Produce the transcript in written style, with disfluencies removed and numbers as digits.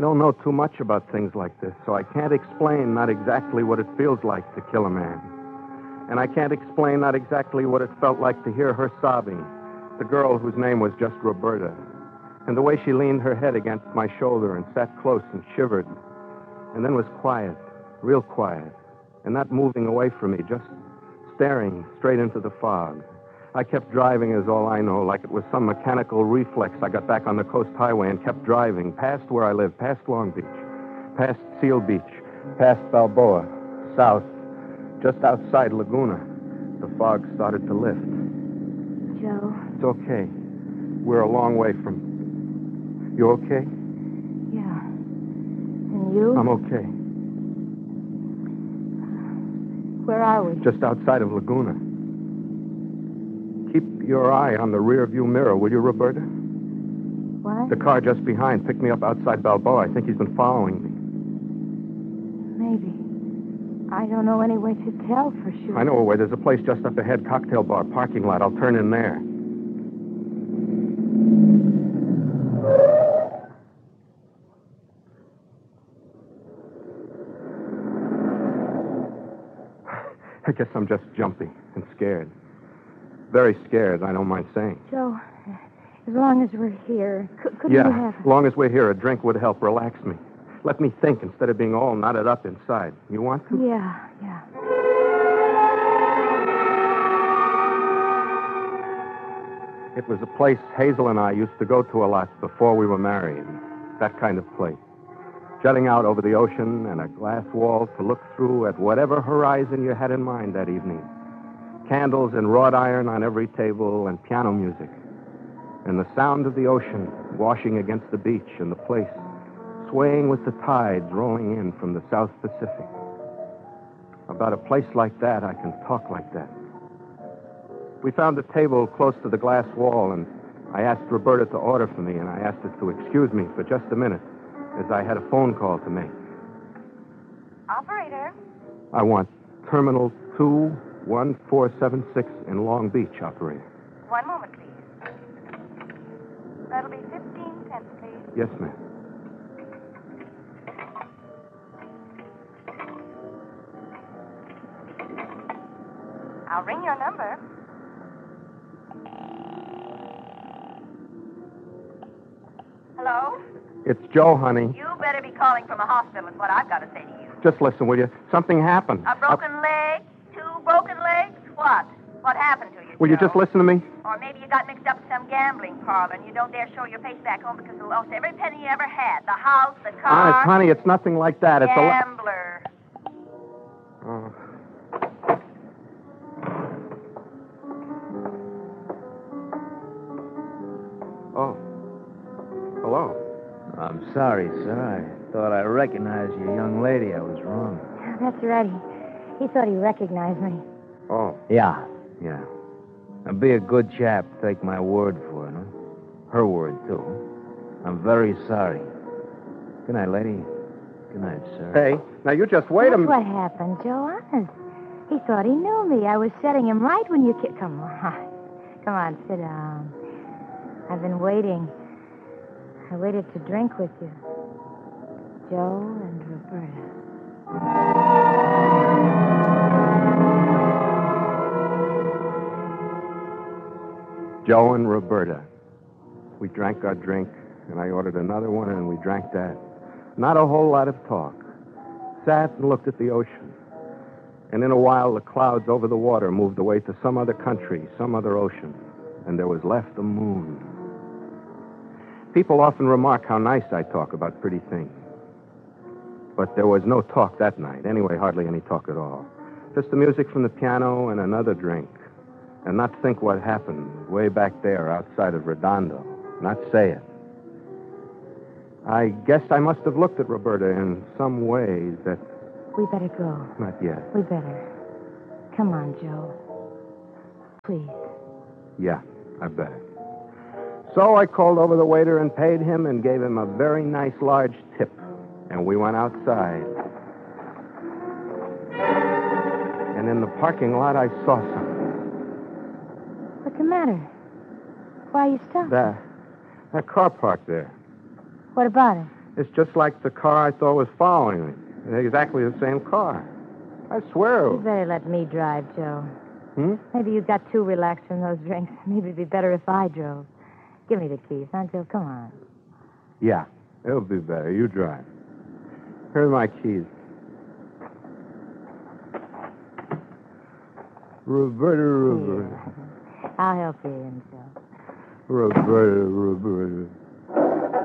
don't know too much about things like this, so I can't explain not exactly what it feels like to kill a man. And I can't explain not exactly what it felt like to hear her sobbing, the girl whose name was just Roberta, and the way she leaned her head against my shoulder and sat close and shivered, and then was quiet, real quiet, and not moving away from me, just staring straight into the fog. I kept driving is all I know, like it was some mechanical reflex. I got back on the Coast Highway and kept driving, past where I lived, past Long Beach, past Seal Beach, past Balboa, south, just outside Laguna. The fog started to lift. Joe. It's okay. We're a long way from... You okay? Yeah. And you? I'm okay. Where are we? Just outside of Laguna. Keep your eye on the rear-view mirror, will you, Roberta? What? The car just behind picked me up outside Balboa. I think he's been following me. Maybe. I don't know any way to tell for sure. I know a way. There's a place just up ahead, cocktail bar, parking lot. I'll turn in there. I guess I'm just jumpy and scared. Very scared, I don't mind saying. Joe, as long as we're here, couldn't Yeah, you have... as long as we're here, a drink would help relax me. Let me think instead of being all knotted up inside. You want to? Yeah. It was a place Hazel and I used to go to a lot before we were married. That kind of place. Jutting out over the ocean and a glass wall to look through at whatever horizon you had in mind that evening. Candles and wrought iron on every table and piano music. And the sound of the ocean washing against the beach and the place swaying with the tides rolling in from the South Pacific. About a place like that, I can talk like that. We found a table close to the glass wall, and I asked Roberta to order for me, and I asked her to excuse me for just a minute, as I had a phone call to make. Operator. I want Terminal 21476 in Long Beach, operator. 1 moment, please. That'll be 15 cents, please. Yes, ma'am. I'll ring your number. Hello? It's Joe, honey. You better be calling from a hospital is what I've got to say to you. Just listen, will you? Something happened. A broken leg? 2 broken legs? What? What happened to you, Will you Joe? just listen to me? Or maybe you got mixed up in some gambling parlor and you don't dare show your face back home because you lost every penny you ever had. The house, the car. Honest, honey, it's nothing like that. It's Gambler. Oh. Oh. Hello. I'm sorry, sir. I thought I recognized your young lady. I was wrong. That's right. He thought he recognized me. Oh. Yeah. Now, be a good chap. Take my word for it, huh? Her word, too. I'm very sorry. Good night, lady. Good night, sir. Hey, now you just wait a That's minute. what happened, Joe, honest. He thought he knew me. I was setting him right when you... Come on. Come on, sit down. I've been waiting. I waited to drink with you. Joe and Roberta. Joe and Roberta. We drank our drink, and I ordered another one, and we drank that. Not a whole lot of talk. Sat and looked at the ocean. And in a while, the clouds over the water moved away to some other country, some other ocean. And there was left the moon. People often remark how nice I talk about pretty things. But there was no talk that night. Anyway, hardly any talk at all. Just the music from the piano and another drink. And not think what happened way back there outside of Redondo. Not say it. I guess I must have looked at Roberta in some way that... We better go. Not yet. We better. Come on, Joe. Please. Yeah, I better. So I called over the waiter and paid him and gave him a very nice large tip. And we went outside. And in the parking lot, I saw something. What's the matter? Why are you stopped? That car parked there. What about it? It's just like the car I thought was following me. It's exactly the same car. I swear. You better let me drive, Joe. Hmm? Maybe you got too relaxed from those drinks. Maybe it'd be better if I drove. Give me the keys, huh, Joe? Come on. Yeah, it'll be better. You drive. Here are my keys. Roberta. I'll help you in, Joe. Roberta.